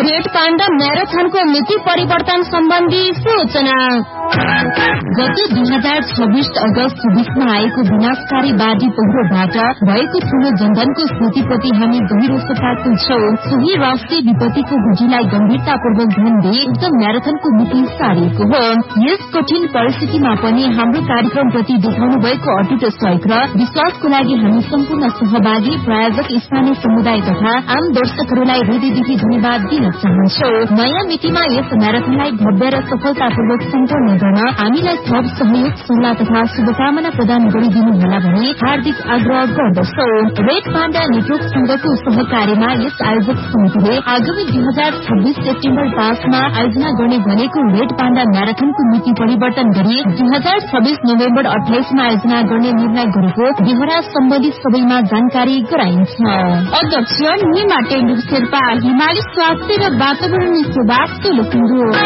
Red panda म्याराथनको मिति परिवर्तन सम्बन्धी सूचना। गत 2026 अगस्त 26मा आएको विनाशकारी बाढ़ी पहिरोबाट भएको ठूलो जनधनको स्मृतिप्रति हामी गहिरो शोकाकुल छौं। सोही राष्ट्रिय विपत्तिको गुजीलाई गम्भीरतापूर्वक ध्यान दिई उक्त म्याराथनको मिति सारिएको हो। यस कठिन परिस्थितिमा पनि हाम्रो कार्यक्रमप्रति देखाउनु भएको अटुट सहयोग र विश्वासको लागि हामी सम्पूर्ण सहभागी प्रायोजक स्थानीय समुदाय तथा आम दर्शकहरूलाई हृदयदेखि धन्यवाद दिन चाहन्छौं। नयाँ मितिमा यस म्याराथनलाई भव्य र सफलतापूर्वक सम्पन्न गर्न हामीलाई थप सहयोग सल्लाह तथा शुभकामना प्रदान गरिदिनुहोला भनी हार्दिक आग्रह गर्दछौ। रेड पाण्डा नेटवर्क संघको सहकार्यमा यस आयोजक समितिले आगामी 2026 सेप्टेम्बर 5 मा आयोजना गर्ने भनेको रेड पाण्डा म्याराथनको मिति परिवर्तन गरी 2026 नोभेम्बर 28 मा आयोजना गर्ने निर्णय गरेको बिहोरा सम्बन्धित सबैमा जानकारी गराइन्छ। अध्यक्ष निमा टेन्डु शेर्पा, हिमाली स्वास्थ्य र वातावरण सेवा सोलुखुम्बु।